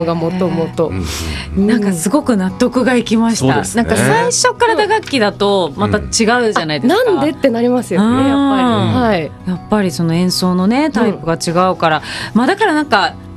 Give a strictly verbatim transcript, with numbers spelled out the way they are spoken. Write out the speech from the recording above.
がもともとなんかすごく納得がいきました、 そうですね、 なんか最初から打楽器だとまた違うじゃないですか、 なんでってなりますよねやっぱり、はい、 やっぱりその演奏のねタイプが違うから、うん、まあ、だからなんか